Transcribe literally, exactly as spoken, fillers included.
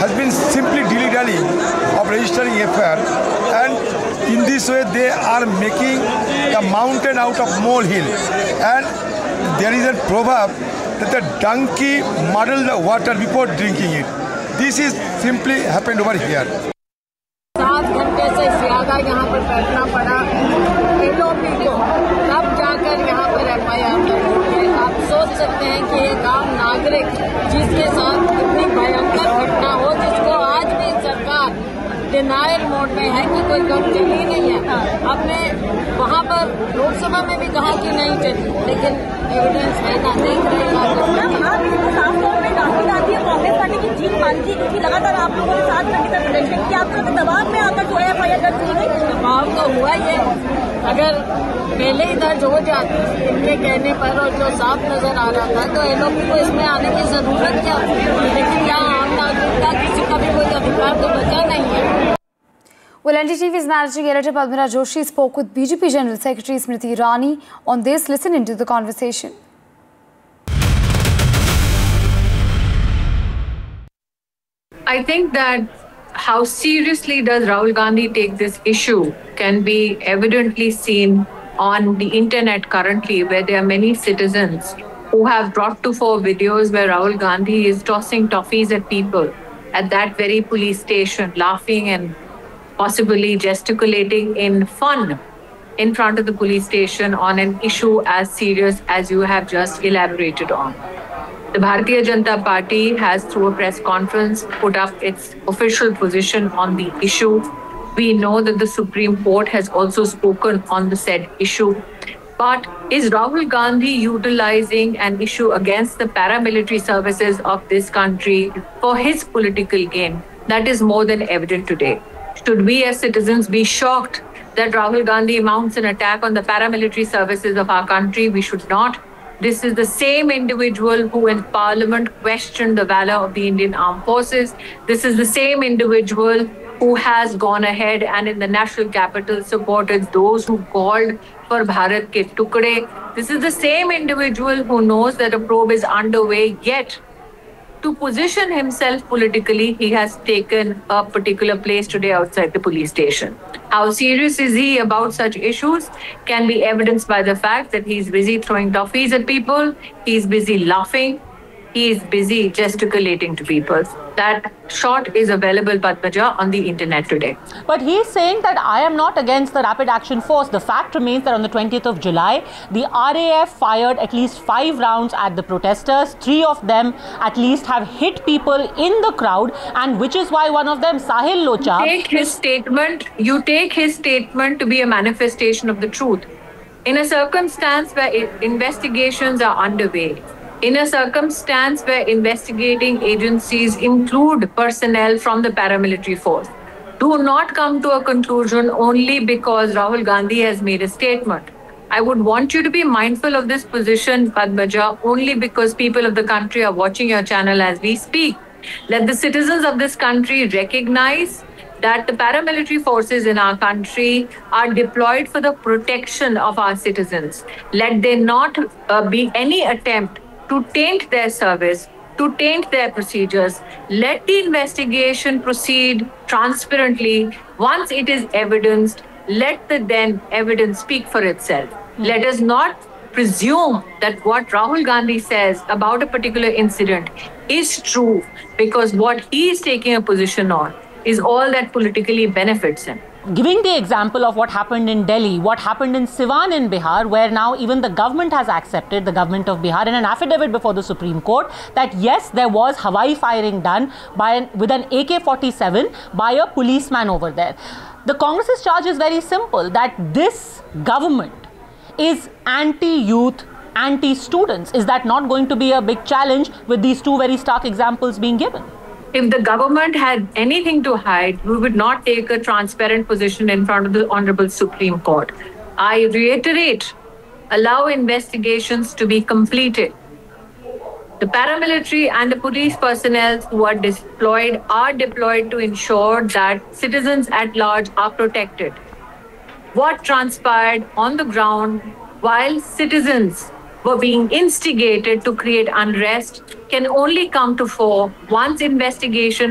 has been simply dilly-dally of registering F I R, and in this way they are making a mountain out of molehill. And there is a proverb that the donkey muddled the water before drinking it. This is simply happened over here. सात घंटे से ज्यादा यहाँ पर बैठना पड़ा LOP को, तब जाकर यहाँ पर एफ आई आर है। आप सोच सकते हैं कि एक आम नागरिक जिसके साथ इतनी भयंकर घटना हो, जिसको आज भी सरकार डिनायल मोड में है कि कोई गन चली नहीं है। हमने वहाँ पर लोकसभा में भी कहा कि नहीं चली, लेकिन एविडेंस है ना, देख रहे हैं। साफ तौर पर राहुल गांधी कांग्रेस पार्टी की जीत मान थी, क्योंकि लगातार आप लोगों ने सात घंटे तक प्रदर्शन किया। आपको दबाव में आकर जो है एफ आई आर दर्ज की गई। दबाव तो हुआ ही है, अगर पहले ही दर्ज हो जाती इनके कहने पर और जो साफ नजर आ रहा था, तो एलओपी को इसमें आने की जरूरत क्या थी। लेकिन यहाँ आम नागरिक का किसी का भी कोई अधिकार तो बचा नहीं है। Well, N D T V's managing editor Padmira Joshi spoke with B J P General Secretary Smriti Irani on this. Listen into the conversation. I think that how seriously does Rahul Gandhi take this issue can be evidently seen on the internet currently, where there are many citizens who have brought to fore videos where Rahul Gandhi is tossing toffees at people at that very police station, laughing and possibly gesticulating in fun in front of the police station on an issue as serious as you have just elaborated on. The Bharatiya Janata Party has, through a press conference, put up its official position on the issue. We know that the Supreme Court has also spoken on the said issue. But is Rahul Gandhi utilizing an issue against the paramilitary services of this country for his political gain? That is more than evident today. Should we as citizens be shocked that Rahul Gandhi mounts an attack on the paramilitary services of our country? We should not. This is the same individual who in Parliament questioned the valor of the Indian Armed Forces. This is the same individual who has gone ahead and in the national capital supported those who called for Bharat ke Tukde. This is the same individual who knows that a probe is underway, yet to position himself politically, he has taken a particular place today outside the police station. How serious is he about such issues can be evidenced by the fact that he's busy throwing toffees at people, he's busy laughing, he is busy gesticulating to people. That shot is available, Padmaja, on the internet today. But he's saying that I am not against the Rapid Action Force. The fact remains that on the twentieth of July, the R A F fired at least five rounds at the protesters. Three of them at least have hit people in the crowd, and which is why one of them, Sahil Locha... You take his statement, you take his statement to be a manifestation of the truth. In a circumstance where investigations are underway, in a circumstance where investigating agencies include personnel from the paramilitary force, do not come to a conclusion only because Rahul Gandhi has made a statement. I would want you to be mindful of this position, Padmaja, only because people of the country are watching your channel as we speak. Let the citizens of this country recognize that the paramilitary forces in our country are deployed for the protection of our citizens. Let there not uh, be any attempt to taint their service, to taint their procedures. Let the investigation proceed transparently. Once it is evidenced, let the then evidence speak for itself. Mm-hmm. Let us not presume that what Rahul Gandhi says about a particular incident is true, because what he is taking a position on is all that politically benefits him. Giving the example of what happened in Delhi, what happened in Siwan in Bihar, where now even the government has accepted, the government of Bihar, in an affidavit before the Supreme Court, that yes, there was Hawaii firing done by an, with an A K forty-seven by a policeman over there. The Congress's charge is very simple, that this government is anti-youth, anti-students. Is that not going to be a big challenge with these two very stark examples being given? If the government had anything to hide, we would not take a transparent position in front of the Honorable Supreme Court. I reiterate, allow investigations to be completed. The paramilitary and the police personnel who are deployed are deployed to ensure that citizens at large are protected. What transpired on the ground while citizens were being instigated to create unrest can only come to fore once investigation